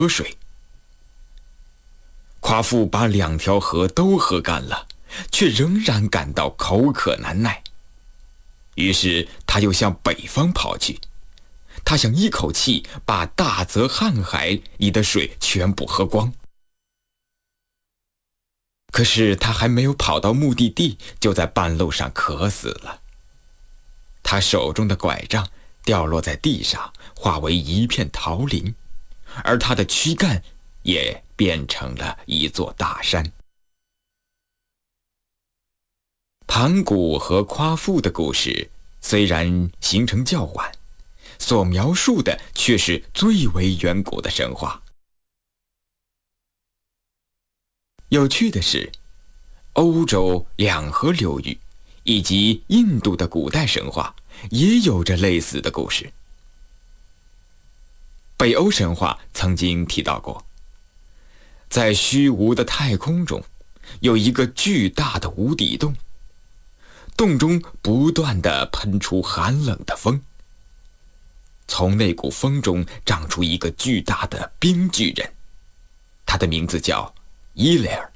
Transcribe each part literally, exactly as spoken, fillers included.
喝水。夸父把两条河都喝干了，却仍然感到口渴难耐。于是他又向北方跑去，他想一口气把大泽瀚海里的水全部喝光。可是他还没有跑到目的地，就在半路上渴死了。他手中的拐杖掉落在地上，化为一片桃林，而他的躯干也变成了一座大山。盘古和夸父的故事虽然形成较晚，所描述的却是最为远古的神话。有趣的是，欧洲两河流域以及印度的古代神话也有着类似的故事。北欧神话曾经提到过，在虚无的太空中有一个巨大的无底洞，洞中不断地喷出寒冷的风，从那股风中长出一个巨大的冰巨人，他的名字叫伊雷尔。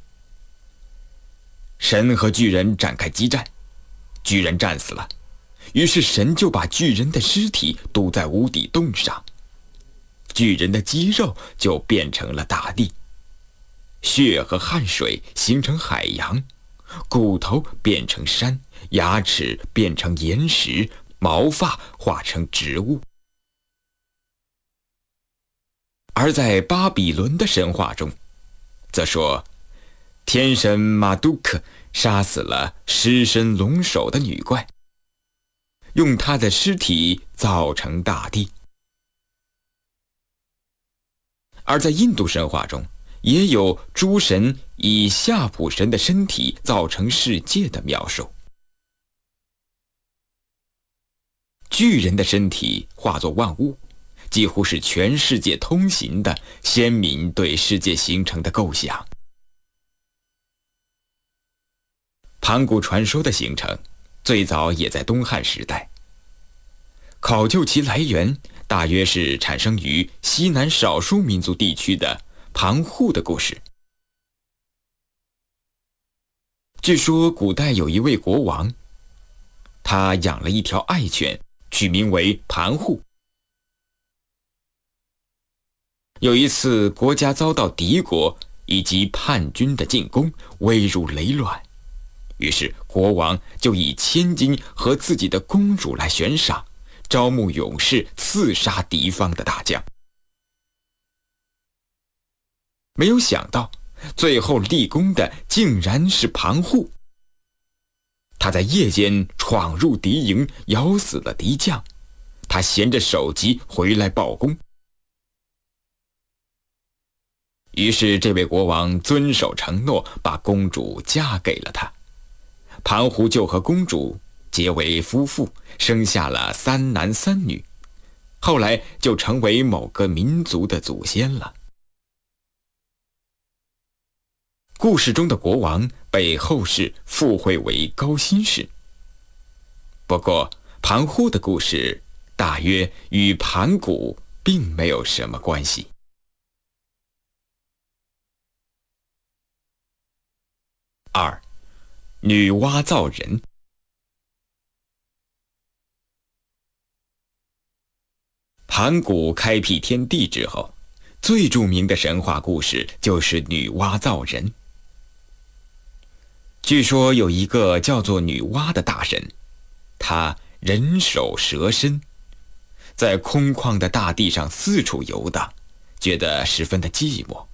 神和巨人展开激战，巨人战死了，于是神就把巨人的尸体堵在无底洞上，巨人的肌肉就变成了大地，血和汗水形成海洋，骨头变成山，牙齿变成岩石，毛发化成植物。而在巴比伦的神话中，则说天神马杜克杀死了狮身龙首的女怪，用她的尸体造成大地。而在印度神话中，也有诸神以夏普神的身体造成世界的描述。巨人的身体化作万物，几乎是全世界通行的先民对世界形成的构想。盘古传说的形成最早也在东汉时代，考究其来源，大约是产生于西南少数民族地区的盘户的故事。据说古代有一位国王，他养了一条爱犬，取名为盘户。有一次国家遭到敌国以及叛军的进攻，危如累卵，于是国王就以千金和自己的公主来悬赏，招募勇士刺杀敌方的大将。没有想到最后立功的竟然是盘户。他在夜间闯入敌营，咬死了敌将，他衔着首级回来报功。于是这位国王遵守承诺，把公主嫁给了他。盘户就和公主结为夫妇，生下了三男三女，后来就成为某个民族的祖先了。故事中的国王被后世附会为高辛氏。不过盘户的故事大约与盘古并没有什么关系。二，女娲造人。盘古开辟天地之后，最著名的神话故事就是女娲造人。据说有一个叫做女娲的大神，她人首蛇身，在空旷的大地上四处游荡，觉得十分的寂寞。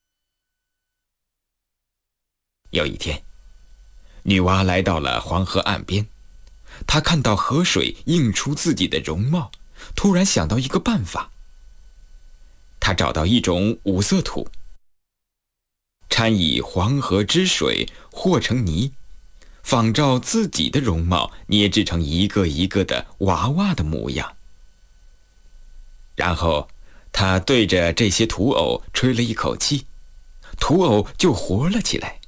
有一天，女娲来到了黄河岸边，她看到河水映出自己的容貌，突然想到一个办法。她找到一种五色土，掺以黄河之水和成泥，仿照自己的容貌捏制成一个一个的娃娃的模样。然后她对着这些土偶吹了一口气，土偶就活了起来。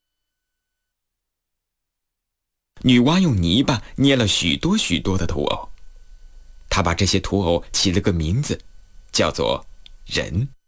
女娲用泥巴捏了许多许多的土偶，她把这些土偶起了个名字，叫做人。